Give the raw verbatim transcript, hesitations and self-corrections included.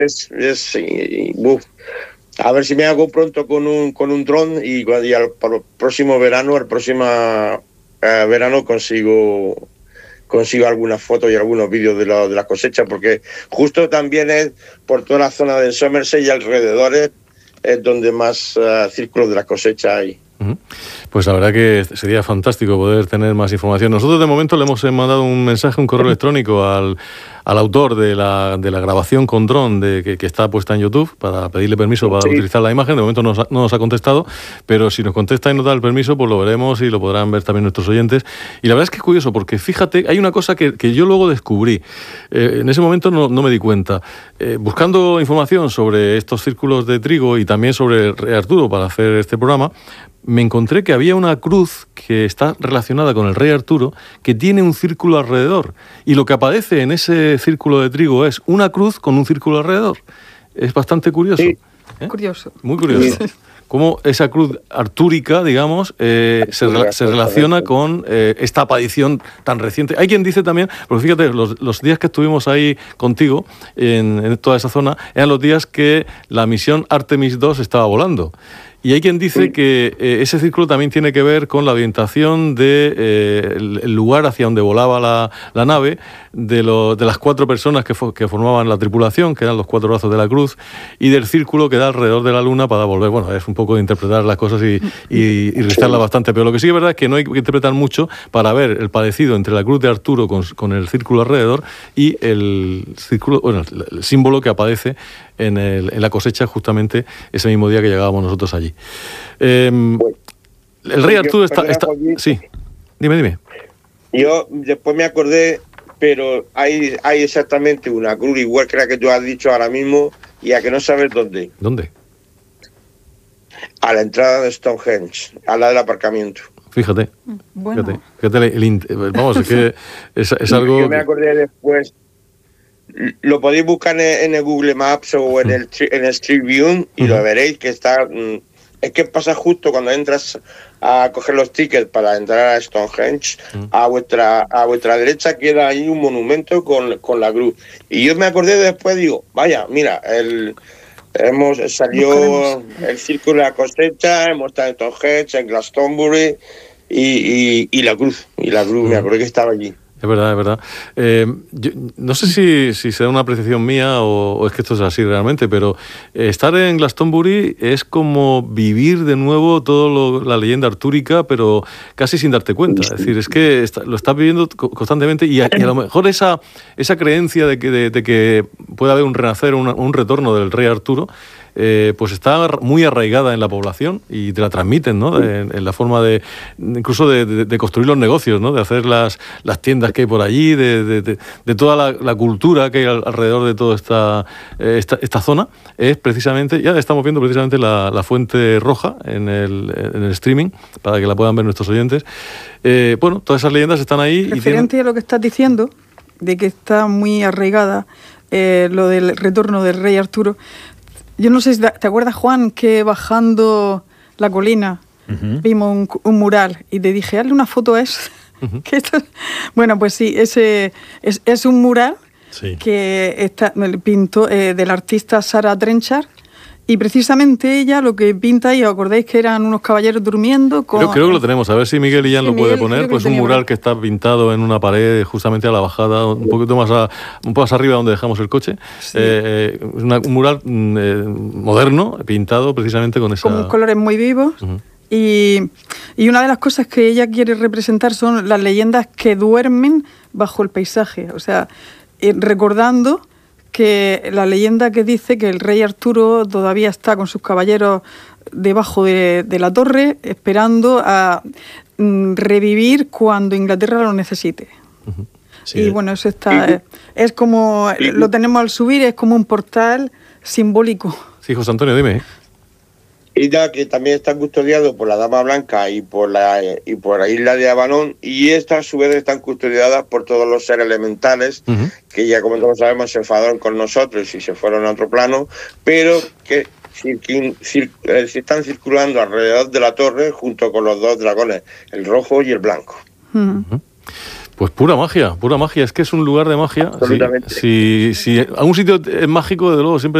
es, es y, y, uf. A ver si me hago pronto con un con un dron y, y al para el próximo verano, el próximo eh, verano consigo consigo algunas fotos y algunos vídeos de la, de la cosecha, porque justo también es por toda la zona de Somerset y alrededores es donde más uh, círculos de la cosecha hay. Pues la verdad que sería fantástico poder tener más información. Nosotros de momento le hemos mandado un mensaje, un correo electrónico al, al autor de la, de la grabación con dron de, que, que está puesta en YouTube para pedirle permiso para sí. utilizar la imagen. De momento no nos, ha, no nos ha contestado, pero si nos contesta y nos da el permiso, pues lo veremos y lo podrán ver también nuestros oyentes. Y la verdad es que es curioso porque fíjate, hay una cosa que, que yo luego descubrí. Eh, en ese momento no, no me di cuenta. Eh, buscando información sobre estos círculos de trigo y también sobre el Rey Arturo para hacer este programa, me encontré que había una cruz que está relacionada con el Rey Arturo que tiene un círculo alrededor y lo que aparece en ese círculo de trigo es una cruz con un círculo alrededor. Es bastante curioso. Sí. ¿Eh? Curioso. Muy curioso. Sí. Cómo esa cruz artúrica, digamos, eh, se, se relaciona con eh, esta aparición tan reciente. Hay quien dice también, porque fíjate, los, los días que estuvimos ahí contigo, en, en toda esa zona, eran los días que la misión Artemis dos estaba volando. Y hay quien dice sí. que eh, ese círculo también tiene que ver con la orientación del de, eh, el lugar hacia donde volaba la, la nave, de, lo, de las cuatro personas que, fo, que formaban la tripulación, que eran los cuatro brazos de la cruz, y del círculo que da alrededor de la luna para volver. Bueno, es un poco de interpretar las cosas y, y, y rizarla bastante, pero lo que sí es verdad es que no hay que interpretar mucho para ver el parecido entre la cruz de Arturo con, con el círculo alrededor y el círculo, bueno, el símbolo que aparece en, el, en la cosecha justamente ese mismo día que llegábamos nosotros allí. Eh, bueno, el Rey Arturo está, está... Sí, dime, dime. Yo después me acordé, pero hay, hay exactamente una cruz igual que la que tú has dicho ahora mismo y a que no sabes dónde. ¿Dónde? A la entrada de Stonehenge, a la del aparcamiento. Fíjate, bueno. fíjate, fíjate el, el, vamos, es que es, es algo... Yo me acordé después. Lo podéis buscar en, en el Google Maps o en el, en el Street View y uh-huh. lo veréis que está... Es que pasa justo cuando entras a coger los tickets para entrar a Stonehenge, uh-huh. a vuestra a vuestra derecha queda ahí un monumento con, con la cruz. Y yo me acordé después, digo, vaya, mira, el hemos salió el círculo de la cosecha, hemos estado en Stonehenge, en Glastonbury y, y, y la cruz. Y la cruz, uh-huh. me acordé que estaba allí. Es verdad, es verdad. Eh, yo, no sé si, si será una apreciación mía o, o es que esto es así realmente, pero estar en Glastonbury es como vivir de nuevo toda la leyenda artúrica, pero casi sin darte cuenta. Es decir, es que está, lo estás viviendo constantemente y a, y a lo mejor esa, esa creencia de que, de, de que puede haber un renacer, un, un retorno del Rey Arturo, Eh, pues está muy arraigada en la población y te la transmiten, ¿no? En, en la forma de, incluso de, de, de construir los negocios, ¿no? De hacer las, las tiendas que hay por allí, de, de, de, de toda la, la cultura que hay alrededor de toda esta, esta, esta zona, es precisamente, ya estamos viendo precisamente la, la fuente roja en el, en el streaming, para que la puedan ver nuestros oyentes. Eh, bueno, todas esas leyendas están ahí. Referente y tienen... a lo que estás diciendo, de que está muy arraigada eh, lo del retorno del Rey Arturo. Yo no sé si te acuerdas, Juan, que bajando la colina uh-huh. vimos un, un mural y te dije, hazle una foto a eso. Uh-huh. que esto... Bueno, pues sí, ese es, es un mural sí. que está, pintó eh, del artista Sarah Trenchard. Y precisamente ella lo que pinta, y os acordáis que eran unos caballeros durmiendo con... Creo, creo que lo tenemos, a ver si Miguel Illán sí, lo puede Miguel, poner, pues un mural que está pintado en una pared justamente a la bajada, un poquito más, a, un poco más arriba donde dejamos el coche. Sí. Eh, una, un mural eh, moderno, pintado precisamente con esa... Con colores muy vivos. Uh-huh. Y, y una de las cosas que ella quiere representar son las leyendas que duermen bajo el paisaje. O sea, eh, recordando... que la leyenda que dice que el Rey Arturo todavía está con sus caballeros debajo de, de la torre esperando a mm, revivir cuando Inglaterra lo necesite. Uh-huh. Sí. Y bueno, eso está... Es, es como... Lo tenemos al subir, es como un portal simbólico. Sí, José Antonio, dime. Y ya que también está custodiado por la Dama Blanca y por la y por la isla de Avalon, y estas a su vez están custodiadas por todos los seres elementales uh-huh. que ya como todos sabemos se enfadaron con nosotros y se fueron a otro plano, pero que cirqui, cir, eh, están circulando alrededor de la torre junto con los dos dragones, el rojo y el blanco. Uh-huh. Pues pura magia, pura magia. Es que es un lugar de magia. Absolutamente. Si, si, si a un sitio es mágico, desde luego, siempre